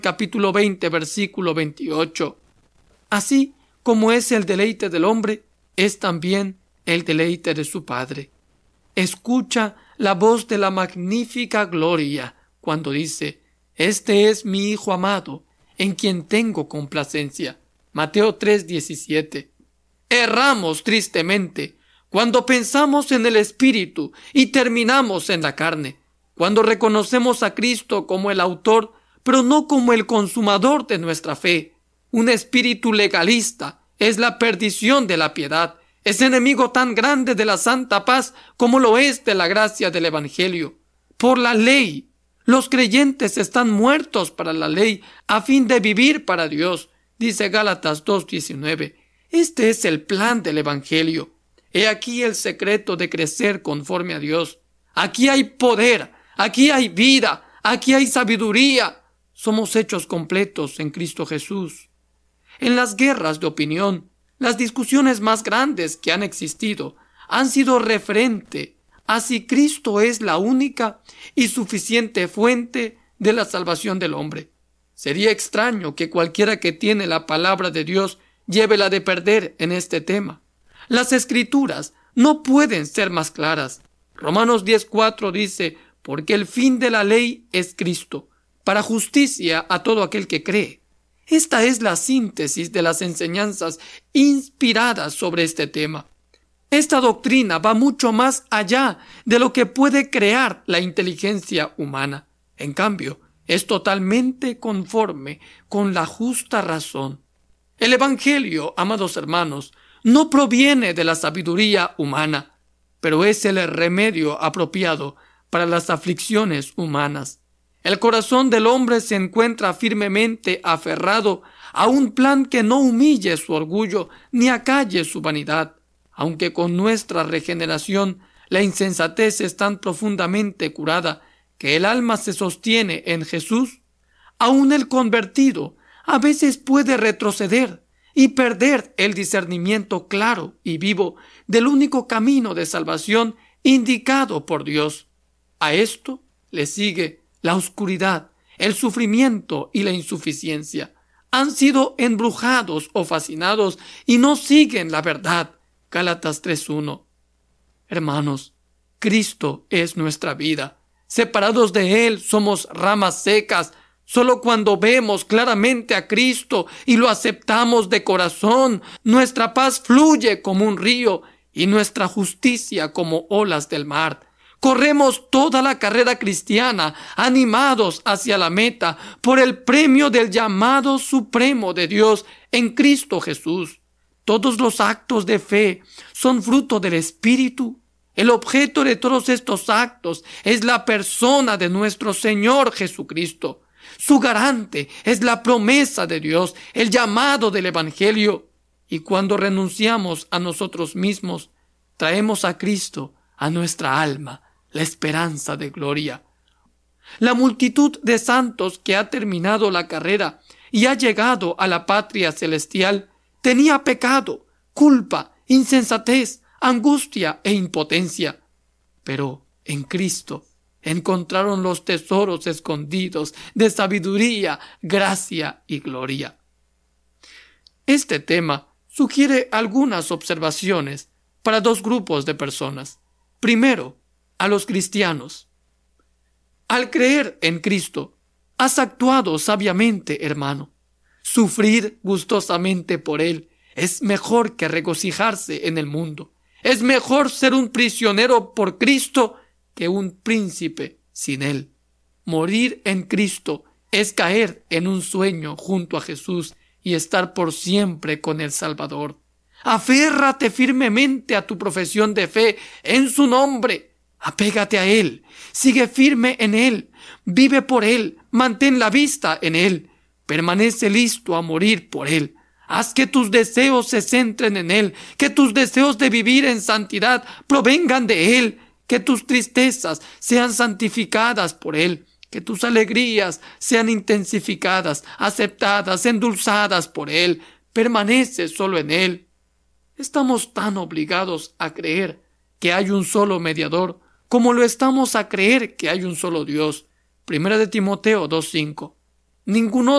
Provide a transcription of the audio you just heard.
capítulo 20, versículo 28. Así como es el deleite del hombre, es también el deleite de su Padre. Escucha la voz de la magnífica gloria cuando dice: Este es mi Hijo amado, en quien tengo complacencia. Mateo 3:17. Erramos tristemente cuando pensamos en el Espíritu y terminamos en la carne, cuando reconocemos a Cristo como el autor, pero no como el consumador de nuestra fe. Un espíritu legalista es la perdición de la piedad, es enemigo tan grande de la santa paz como lo es de la gracia del Evangelio. Por la ley, los creyentes están muertos para la ley a fin de vivir para Dios, dice Gálatas 2:19. Este es el plan del Evangelio. He aquí el secreto de crecer conforme a Dios. Aquí hay poder, aquí hay vida, aquí hay sabiduría. Somos hechos completos en Cristo Jesús. En las guerras de opinión, las discusiones más grandes que han existido han sido referente a si Cristo es la única y suficiente fuente de la salvación del hombre. Sería extraño que cualquiera que tiene la palabra de Dios lleve la de perder en este tema. Las Escrituras no pueden ser más claras. Romanos 10:4 dice: porque el fin de la ley es Cristo, para justicia a todo aquel que cree. Esta es la síntesis de las enseñanzas inspiradas sobre este tema. Esta doctrina va mucho más allá de lo que puede crear la inteligencia humana. En cambio, es totalmente conforme con la justa razón. El Evangelio, amados hermanos, no proviene de la sabiduría humana, pero es el remedio apropiado para las aflicciones humanas. El corazón del hombre se encuentra firmemente aferrado a un plan que no humille su orgullo ni acalle su vanidad. Aunque con nuestra regeneración la insensatez es tan profundamente curada que el alma se sostiene en Jesús, aún el convertido a veces puede retroceder y perder el discernimiento claro y vivo del único camino de salvación indicado por Dios. A esto le sigue la oscuridad, el sufrimiento y la insuficiencia. Han sido embrujados o fascinados y no siguen la verdad. Gálatas 3:1. Hermanos, Cristo es nuestra vida. Separados de Él somos ramas secas. Solo cuando vemos claramente a Cristo y lo aceptamos de corazón, nuestra paz fluye como un río y nuestra justicia como olas del mar. Corremos toda la carrera cristiana, animados hacia la meta, por el premio del llamado supremo de Dios en Cristo Jesús. Todos los actos de fe son fruto del Espíritu. El objeto de todos estos actos es la persona de nuestro Señor Jesucristo. Su garante es la promesa de Dios, el llamado del Evangelio. Y cuando renunciamos a nosotros mismos, traemos a Cristo a nuestra alma, la esperanza de gloria. La multitud de santos que ha terminado la carrera y ha llegado a la patria celestial tenía pecado, culpa, insensatez, angustia e impotencia. Pero en Cristo encontraron los tesoros escondidos de sabiduría, gracia y gloria. Este tema sugiere algunas observaciones para dos grupos de personas. Primero, a los cristianos. Al creer en Cristo, has actuado sabiamente, hermano. Sufrir gustosamente por Él es mejor que regocijarse en el mundo. Es mejor ser un prisionero por Cristo que un príncipe sin Él. Morir en Cristo es caer en un sueño junto a Jesús y estar por siempre con el Salvador. Aférrate firmemente a tu profesión de fe en su nombre. Apégate a Él, sigue firme en Él, vive por Él, mantén la vista en Él, permanece listo a morir por Él. Haz que tus deseos se centren en Él, que tus deseos de vivir en santidad provengan de Él, que tus tristezas sean santificadas por Él, que tus alegrías sean intensificadas, aceptadas, endulzadas por Él. Permanece solo en Él. Estamos tan obligados a creer que hay un solo mediador, como lo estamos a creer que hay un solo Dios. 1 Timoteo 2:5. Ningún